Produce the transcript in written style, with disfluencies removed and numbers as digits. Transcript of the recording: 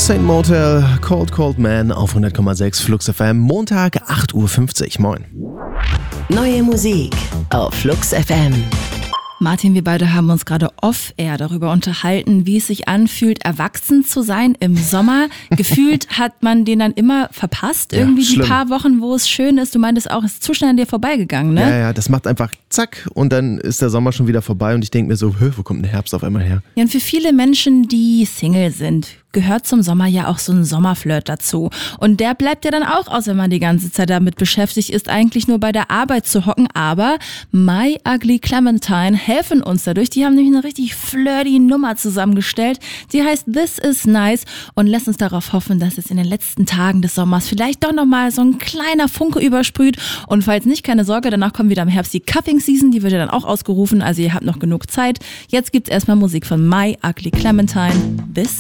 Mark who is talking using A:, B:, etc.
A: Saint Motel, Cold Cold Man auf 100,6 Flux FM, Montag 8.50 Uhr. Moin.
B: Neue Musik auf Flux FM.
C: Martin, wir beide haben uns gerade off-air darüber unterhalten, wie es sich anfühlt, erwachsen zu sein im Sommer. Gefühlt hat man den dann immer verpasst, irgendwie die paar Wochen, wo es schön ist. Du meintest auch, es ist zu schnell an dir vorbeigegangen, ne?
A: Ja, das macht einfach zack und dann ist der Sommer schon wieder vorbei und ich denke mir so, wo kommt der Herbst auf einmal her?
C: Ja, und für viele Menschen, die Single sind, gehört zum Sommer ja auch so ein Sommerflirt dazu. Und der bleibt ja dann auch aus, wenn man die ganze Zeit damit beschäftigt ist, eigentlich nur bei der Arbeit zu hocken. Aber My Ugly Clementine helfen uns dadurch. Die haben nämlich eine richtig flirty Nummer zusammengestellt. Die heißt This Is Nice und lässt uns darauf hoffen, dass es in den letzten Tagen des Sommers vielleicht doch nochmal so ein kleiner Funke übersprüht. Und falls nicht, keine Sorge, danach kommt wieder im Herbst die Cuffing Season. Die wird ja dann auch ausgerufen, also ihr habt noch genug Zeit. Jetzt gibt's erstmal Musik von My Ugly Clementine. Bis